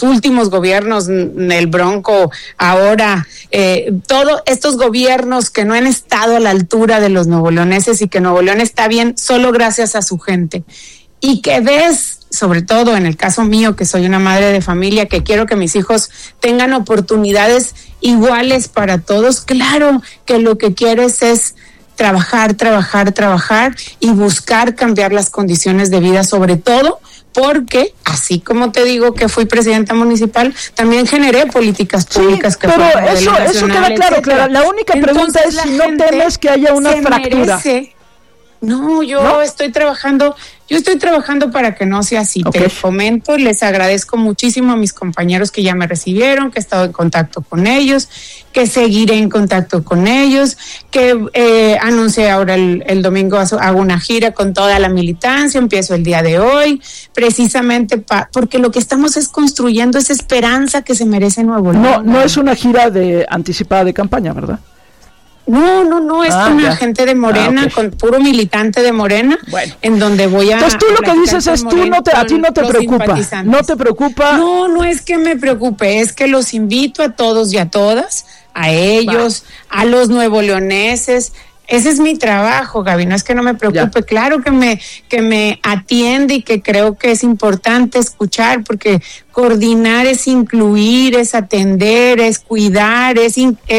los últimos gobiernos, el Bronco, ahora, todos estos gobiernos que no han estado a la altura de los nuevoleoneses y que Nuevo León está bien solo gracias a su gente. Y que ves, sobre todo en el caso mío, que soy una madre de familia, que quiero que mis hijos tengan oportunidades iguales para todos, claro que lo que quieres es trabajar y buscar cambiar las condiciones de vida, sobre todo porque, así como te digo que fui presidenta municipal, también generé políticas públicas. Sí, pero eso queda claro, Clara. La única pregunta es si no temes que haya una fractura. No, yo estoy trabajando para que no sea así. Okay. Te comento, les agradezco muchísimo a mis compañeros que ya me recibieron, que he estado en contacto con ellos, que seguiré en contacto con ellos, que anuncié ahora el domingo, hago una gira con toda la militancia, empiezo el día de hoy, precisamente porque lo que estamos es construyendo esa esperanza que se merece Nuevo León. No es una gira anticipada de campaña, ¿verdad? No, es con la gente de Morena, con puro militante de Morena, en donde voy a... Entonces tú lo que dices es, a ti no te preocupa, no te preocupa. No es que me preocupe, es que los invito a todos y a todas, a ellos, a los nuevoleoneses. Ese es mi trabajo, Gaby, no es que no me preocupe, claro que me atiende y que creo que es importante escuchar, porque coordinar es incluir, es atender, es cuidar, es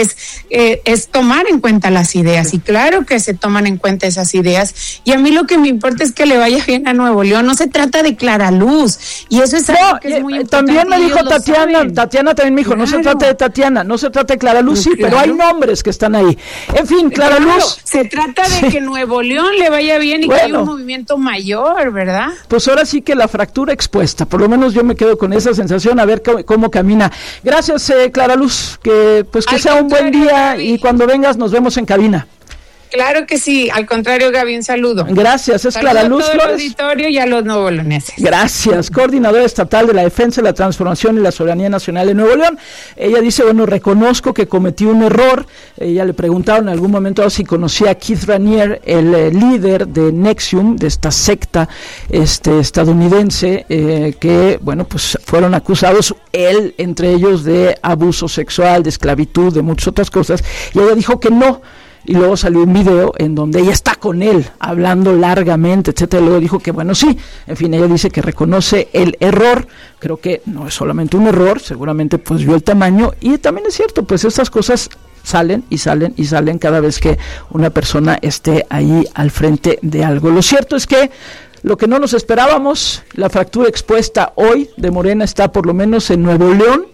tomar en cuenta las ideas, y claro que se toman en cuenta esas ideas, y a mí lo que me importa es que le vaya bien a Nuevo León. No se trata de Clara Luz, y eso es algo que es muy importante. También me dijo Tatiana también me dijo, no se trata de Tatiana, no se trata de Clara Luz, sí, pero hay nombres que están ahí. En fin, Clara Luz. Se trata de que Nuevo León le vaya bien y que haya un movimiento mayor, ¿verdad? Pues ahora sí que la fractura expuesta, por lo menos yo me quedo con esa sensación, a ver cómo camina. Gracias, Clara Luz, que sea un buen día, Gaby. Y cuando vengas nos vemos en cabina. Claro que sí, al contrario, Gaby, un saludo. Gracias, es Clara Luz Flores. A todo el auditorio y a los nuevoleoneses. Gracias, coordinadora estatal de la Defensa, la Transformación y la Soberanía Nacional de Nuevo León. Ella dice, reconozco que cometí un error. Ella le preguntaron en algún momento si conocía a Keith Raniere, el líder de NXIVM, de esta secta estadounidense, que, pues fueron acusados, él, entre ellos, de abuso sexual, de esclavitud, de muchas otras cosas. Y ella dijo que no. Y luego salió un video en donde ella está con él, hablando largamente, etcétera. Y luego dijo que sí. En fin, ella dice que reconoce el error. Creo que no es solamente un error, seguramente pues vio el tamaño. Y también es cierto, pues estas cosas salen cada vez que una persona esté ahí al frente de algo. Lo cierto es que lo que no nos esperábamos, la fractura expuesta hoy de Morena está por lo menos en Nuevo León.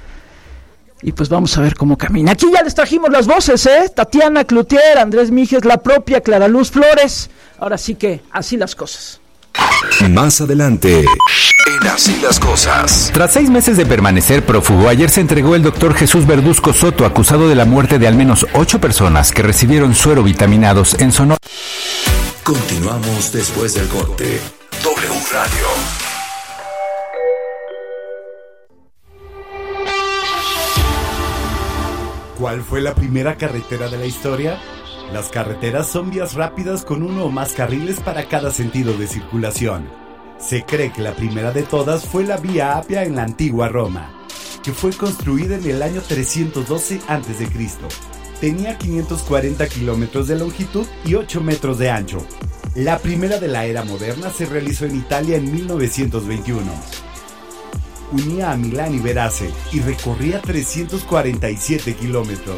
Y pues vamos a ver cómo camina. Aquí ya les trajimos las voces, Tatiana Cloutier, Andrés Mijes, la propia Clara Luz Flores. Ahora sí que así las cosas. Más adelante, en Así las Cosas. Tras 6 meses de permanecer prófugo, ayer se entregó el doctor Jesús Verduzco Soto, acusado de la muerte de al menos 8 personas que recibieron suero vitaminados en Sonora. Continuamos después del corte. W Radio. ¿Cuál fue la primera carretera de la historia? Las carreteras son vías rápidas con uno o más carriles para cada sentido de circulación. Se cree que la primera de todas fue la Vía Apia en la antigua Roma, que fue construida en el año 312 a.C. Tenía 540 kilómetros de longitud y 8 metros de ancho. La primera de la era moderna se realizó en Italia en 1921. Unía a Milán y Verace y recorría 347 kilómetros.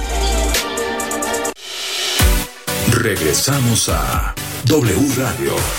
Regresamos a W Radio.